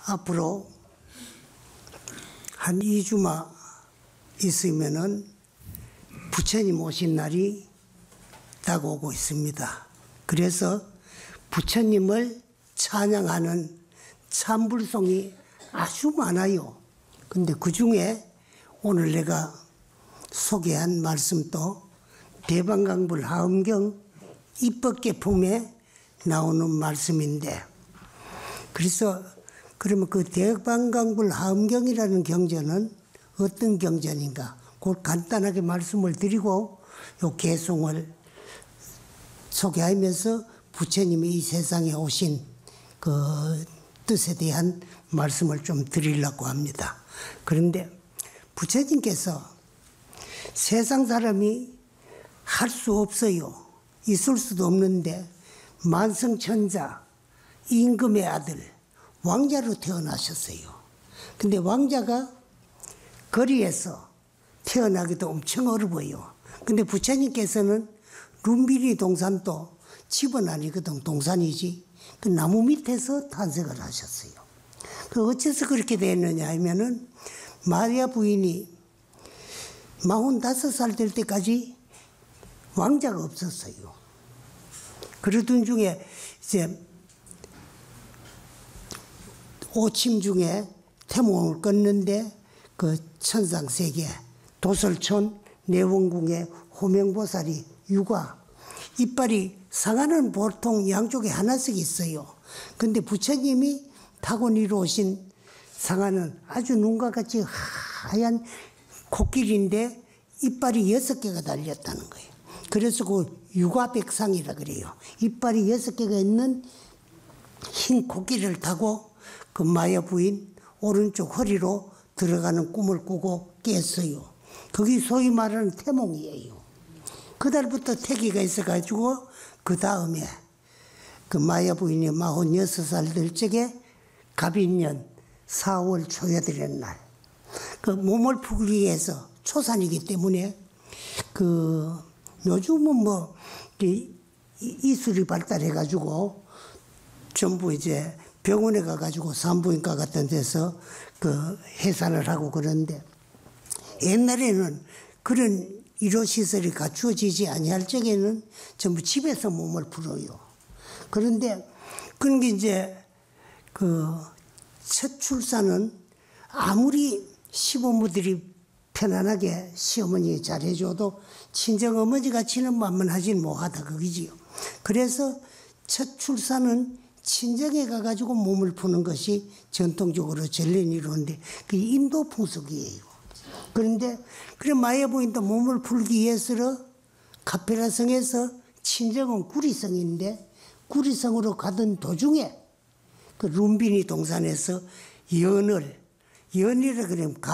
앞으로 한 2주만 있으면은 부처님 오신 날이 다가오고 있습니다. 그래서 부처님을 찬양하는 찬불송이 아주 많아요. 근데 그 중에 오늘 내가 소개한 말씀도 대방강불 하엄경 입법계품에 나오는 말씀인데, 그래서 그러면 그 대방강불 하엄경이라는 경전은 어떤 경전인가? 곧 간단하게 말씀을 드리고 요 개송을 소개하면서 부처님이 이 세상에 오신 그 뜻에 대한 말씀을 좀 드리려고 합니다. 그런데 부처님께서 세상 사람이 할 수 없어요. 있을 수도 없는데 만성천자 임금의 아들 왕자로 태어나셨어요. 근데 왕자가 거리에서 태어나기도 엄청 어려워요. 근데 부처님께서는 룸비니 동산도 집은 아니거든, 동산이지. 그 나무 밑에서 탄생을 하셨어요. 그 어째서 그렇게 됐느냐 하면은 마리아 부인이 45살 될 때까지 왕자가 없었어요. 그러던 중에 이제 오침 중에 태몽을 껐는데 그 천상세계 도설촌 내원궁의 호명보살이 유과 이빨이 상하는 보통 양쪽에 하나씩 있어요. 근데 부처님이 타고니로 오신 상하는 아주 눈과 같이 하얀 코끼리인데 이빨이 6개가 달렸다는 거예요. 그래서 그 유과백상이라 그래요. 이빨이 6개가 있는 흰 코끼리를 타고 그 마야 부인 오른쪽 허리로 들어가는 꿈을 꾸고 깼어요. 그게 소위 말하는 태몽이에요. 그달부터 태기가 있어가지고 그 다음에 그 마야 부인이 46살 될 적에 갑인년 4월 초여들의 날 그 몸을 풀기 위해서 초산이기 때문에 그 요즘은 뭐 이술이 발달해가지고 전부 이제 병원에 가가지고 산부인과 같은 데서 그 해산을 하고 그러는데, 옛날에는 그런 의료시설이 갖추어지지 아니할 적에는 전부 집에서 몸을 풀어요. 그런데 그런 게 이제 그 첫 출산은 아무리 시부모들이 편안하게 시어머니 잘해줘도 친정어머니같이는 만만하진 못하다 그거지요. 그래서 첫 출산은 친정에 가가지고 몸을 푸는 것이 전통적으로 전례는 이루는데 그게 인도 풍속이에요. 그런데 그래 마야 부인도 몸을 풀기 위해서 카페라성에서 친정은 구리성인데 구리성으로 가던 도중에 그 룸비니 동산에서 연이라 그러면